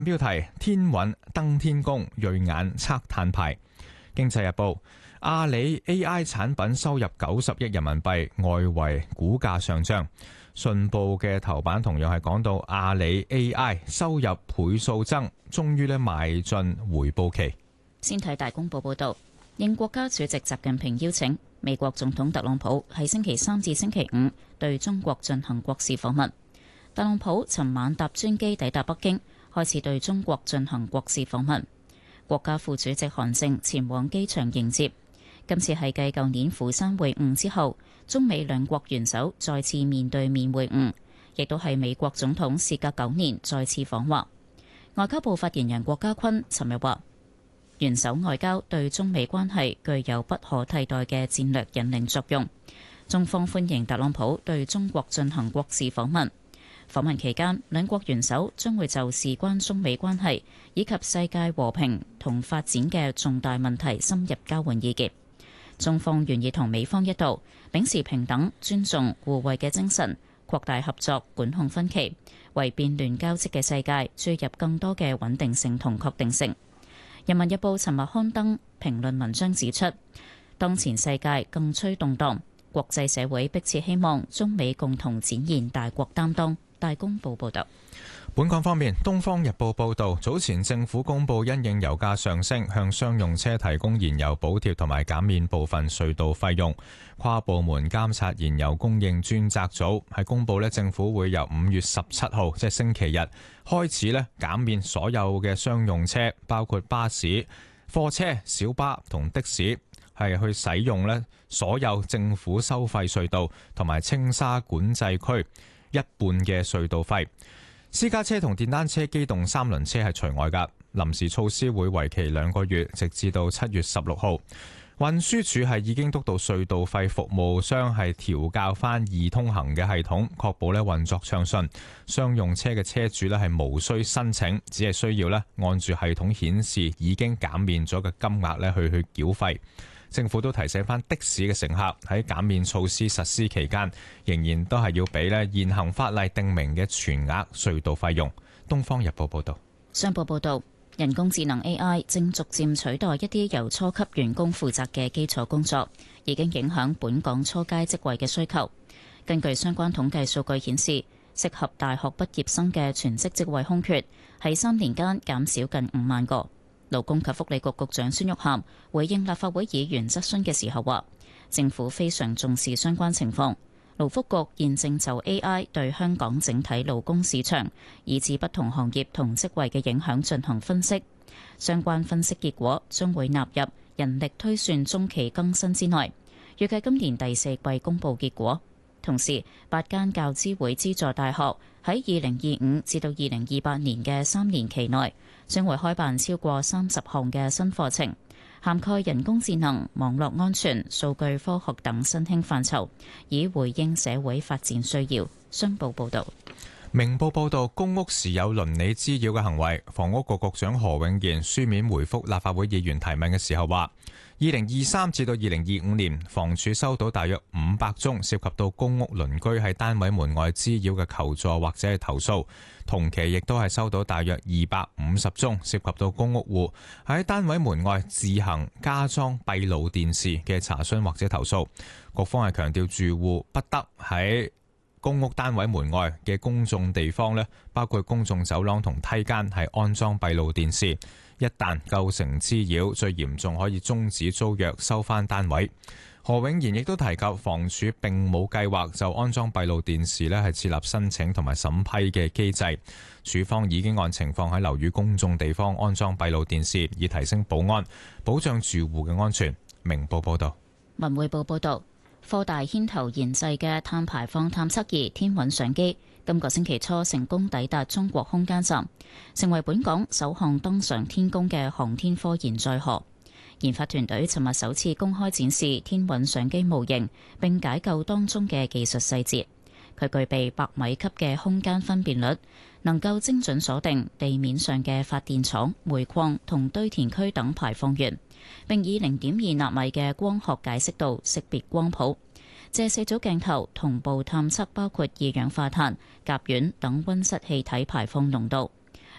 標題：天韻登天宮，銳眼測碳排。經濟日報：阿里 AI 產品收入90億人民幣，外圍股價上漲。信報嘅頭版同樣係講到阿里 AI 收入倍數增，終於邁進回報期。 先睇大公報報導，應國家主席習近平邀請，美國總統特朗普喺星期三至星期五對中國進行國事訪問。特朗普尋晚搭專機抵達北京，開始對中國進行國事訪問。國家副主席韓正前往機場迎接。今次係繼舊年釜山會晤之後，中美兩國元首再次面對面會晤，亦都係美國總統事隔9年再次訪華。外交部發言人郭家坤尋日話，元首外交對中美關係具有不可替代嘅戰略引領作用。中方歡迎特朗普對中國進行國事訪問。訪問期間，兩國元首將會就事關中美關係以及世界和平同發展嘅重大問題深入交換意見。中方願意同美方一道，秉持平等、尊重、互惠嘅精神，擴大合作，管控分歧，為變亂交織嘅世界注入更多嘅穩定性同確定性。人民日報尋日刊登評論文章指出，當前世界更趨動盪，國際社會迫切希望中美共同展現大國擔當。大公報報道。 本港方面，《東方日報》報導，早前政府公布因應油價上升，向商用車提供燃油補貼同埋減免部分隧道費用。跨部門監察燃油供應專責組係公布政府會由5月17號，即係星期日開始減免所有嘅商用車，包括巴士、貨車、小巴同的士，係去使用所有政府收費隧道同埋青沙管制區一半嘅隧道費。私家車同電單車機動三輪車係除外㗎。臨時措施會為期2個月，直至到7月16號。運輸署係已經督導隧道費服務商係調校翻易通行嘅系統，確保運作暢順。商用車嘅車主係無需申請，只係需要按住系統顯示已經減免咗嘅金額去繳費。政府都提醒翻的士嘅乘客喺減免措施實施期間，仍然都係要俾現行法例定明嘅全額隧道費用。東方日報報道。 商報報道，人工智能 AI 正逐漸取代一啲由初級員工負責嘅基礎工作，已經影響本港初階職位嘅需求。根據相關統計數據顯示，適合大學畢業生嘅全職職位空缺喺3年間減少近5萬個。勞工及福利局局長孫玉菡回應立法會議員質詢嘅時候話，政府非常重視相關情況，勞福局現正就 AI 對香港整體勞工市場以至不同行業同職位嘅影響進行分析，相關分析結果將會納入人力推算中期更新之內，預計今年第4季公佈結果。同時，8間教資會資助大學喺2025至到2028年嘅3年期內，將會開辦超過30項嘅新課程，涵蓋人工智能、網絡安全、數據科學等新興範疇，以回應社會發展需要。商報報導。 明報報道，公屋時有鄰里滋擾嘅行為，房屋局局長何永賢書面回覆立法會議員提問嘅時候話，2023至到2025年，房署收到大約500宗涉及到公屋鄰居喺單位門外滋擾嘅求助或者係投訴，同期亦都係收到大約250宗涉及到公屋戶喺單位門外自行加裝閉路電視嘅查詢或者投訴。局方係強調住戶不得喺公屋單位門外嘅公眾地方包括公眾走廊同梯間係安裝閉路電視，一旦構成滋擾，最嚴重可以終止租約，收翻單位。何永賢亦都提及，房署並冇計劃就安裝閉路電視係設立申請同埋審批嘅機制，署方已經按情況喺樓宇公眾地方安裝閉路電視，以提升保安，保障住戶嘅安全。明報報道。 文匯報報道，科大牽頭研製嘅碳排放探測儀天韻相機，今個星期初成功抵達中國空間站，成為本港首項登上天宮嘅航天科研載荷。研發團隊尋日首次公開展示天韻相機模型，並解構當中嘅技術細節。佢具備百米級嘅空間分辨率，能夠精準鎖定地面上嘅發電廠、煤礦同堆填區等排放源，並以0.2納米嘅光學解析度識別光譜，借4組鏡頭同步探測包括二氧化碳、甲烷等溫室氣體排放濃度。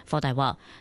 科大話，